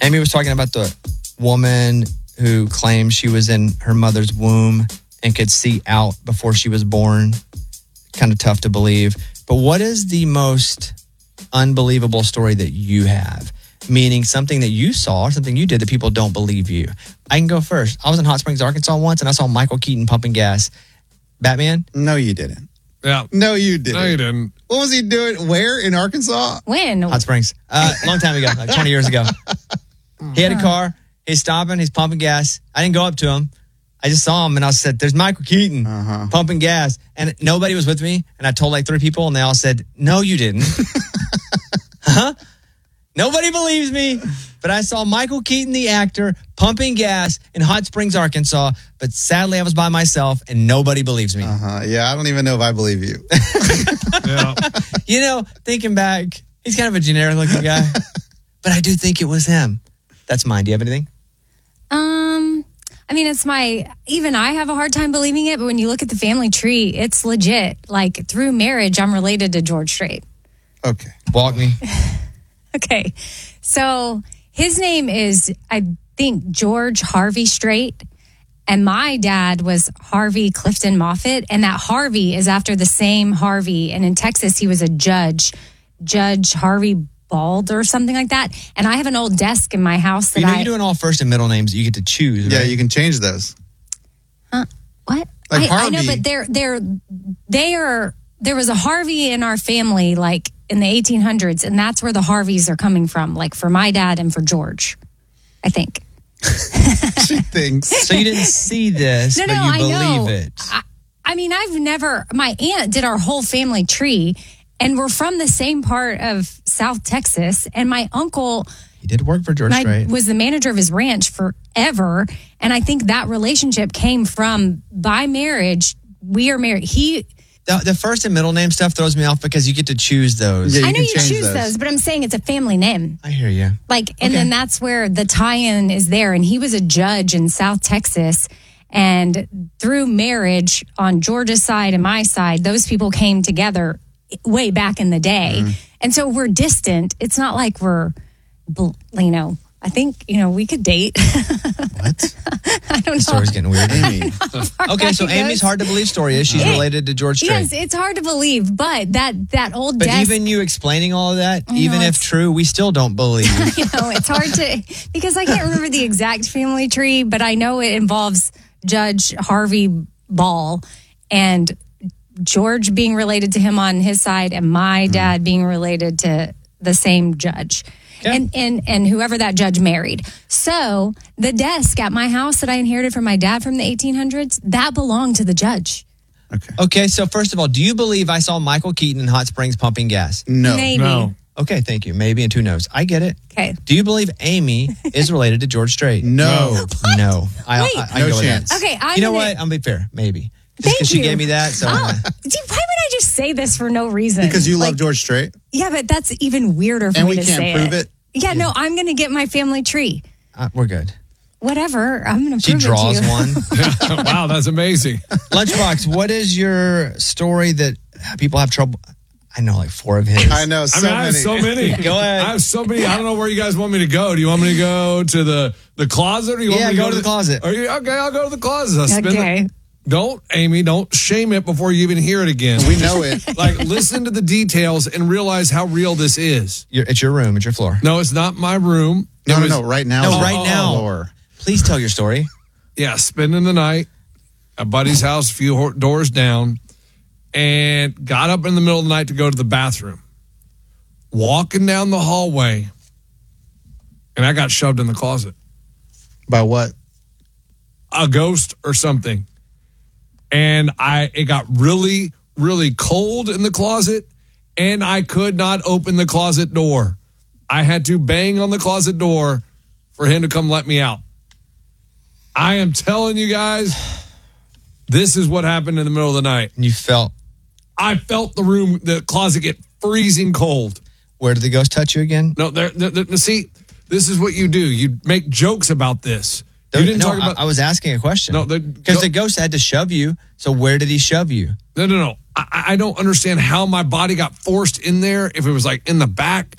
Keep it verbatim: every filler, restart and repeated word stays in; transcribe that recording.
Amy was talking about the woman who claimed she was in her mother's womb and could see out before she was born. Kind of tough to believe. But what is the most unbelievable story that you have? Meaning something that you saw or something you did that people don't believe you. I can go first. I was in Hot Springs, Arkansas once, and I saw Michael Keaton pumping gas. Batman? No, you didn't. Yeah. No, you didn't. No, you didn't. What was he doing? Where? In Arkansas? When? Hot Springs. Uh, long time ago, like twenty years ago. He had a car. He's stopping. He's pumping gas. I didn't go up to him. I just saw him, and I said, there's Michael Keaton uh-huh. pumping gas. And nobody was with me. And I told like three people, and they all said, no, you didn't. Huh? Nobody believes me, but I saw Michael Keaton, the actor, pumping gas in Hot Springs, Arkansas. But sadly, I was by myself, and nobody believes me. Uh-huh. Yeah, I don't even know if I believe you. Yeah. You know, thinking back, he's kind of a generic-looking guy. But I do think it was him. That's mine. Do you have anything? Um, I mean, it's my, even I have a hard time believing it, but when you look at the family tree, it's legit. Like, through marriage, I'm related to George Strait. Okay. Walk me. Okay. So his name is, I think, George Harvey Strait. And my dad was Harvey Clifton Moffitt. And that Harvey is after the same Harvey. And in Texas, he was a judge, Judge Harvey Bald or something like that. And I have an old desk in my house that You know, I... you're doing all first and middle names that you get to choose, right? Yeah, you can change those. Huh? What? Like I, I know, Harvey. but they're, they're, they are... There was a Harvey in our family, like, in the eighteen hundreds, and that's where the Harveys are coming from, like, for my dad and for George, I think. She thinks. So you didn't see this, No, but no, you I believe know. it. I, I mean, I've never... My aunt did our whole family tree, and we're from the same part of South Texas, and my uncle... He did work for George My, Strait. was the manager of his ranch forever. And I think that relationship came from, by marriage, we are married. He... The, the first and middle name stuff throws me off because you get to choose those. Yeah, you I know can you change choose those. those, but I'm saying it's a family name. I hear you. Like, and Okay. then that's where the tie-in is there. And he was a judge in South Texas. And through marriage on George's side and my side, those people came together way back in the day. Mm-hmm. And so we're distant. It's not like we're, bl- you know, I think, you know, we could date. What? I don't know. The story's getting weird. Amy. Okay, so It Amy's goes. hard to believe story is she's It- related to George Strait. Yes, it's hard to believe, but that that old But desk, even you explaining all of that, I know, even if it's- true, we still don't believe. you know, it's hard to, because I can't remember the exact family tree, but I know it involves Judge Harvey Ball and George being related to him on his side and my dad being related to the same judge. Yeah. And, and and whoever that judge married. So the desk at my house that I inherited from my dad from the eighteen hundreds, that belonged to the judge. Okay. Okay, so first of all, do you believe I saw Michael Keaton in Hot Springs pumping gas? No. Maybe. No. Okay, thank you. Maybe and who knows? I get it. Okay. Do you believe Amy is related to George Strait? No. No. I, Wait. I, I No go with chance. that. Okay, I'm You know gonna- what? I'm gonna be fair. Maybe. Just Thank because she you. gave me that. So Oh, uh, gee, why would I just say this for no reason? Because you Like, love George Strait? Yeah, but that's even weirder for And me we to can't say prove it? Yeah, no, I'm going to get my family tree. uh, we're good. Whatever, I'm going to She prove draws it to you. one. Wow, that's amazing. Lunchbox, what is your story that people have trouble? I know like four of his. I know, I so mean, I have many. so many. Go ahead. I have so many. I don't know where you guys want me to go. Do you want me to go to the, the closet? Or you Yeah, want me go to the closet. Are you, okay, I'll go to the closet. I'll spend Okay. the- don't, Amy, don't shame it before you even hear it again. We know it. Like, listen to the details and realize how real this is. Your, it's your room. It's your floor. No, it's not my room. No, It no, was- no, right now. No, it's right on the now. floor. Please tell your story. Yeah, spending the night at buddy's house, a few ho- doors down, and got up in the middle of the night to go to the bathroom. Walking down the hallway, and I got shoved in the closet. By what? A ghost or something. And I it got really, really cold in the closet, and I could not open the closet door. I had to bang on the closet door for him to come let me out. I am telling you guys, this is what happened in the middle of the night. And you felt, I felt the room, the closet get freezing cold. where did the ghost touch you again? No, there, there, there- see, this is what you do. You make jokes about this. You didn't no, talk about. I, I was asking a question. No, the- because the ghost had to shove you. So where did he shove you? No, no, no. I, I don't understand how my body got forced in there. If it was like in the back,